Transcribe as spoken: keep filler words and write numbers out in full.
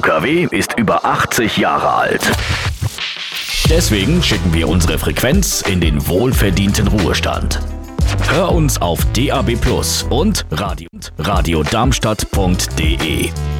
K W ist über achtzig Jahre alt. Deswegen schicken wir unsere Frequenz in den wohlverdienten Ruhestand. Hör uns auf D A B Plus und Radio, radio darmstadt punkt de.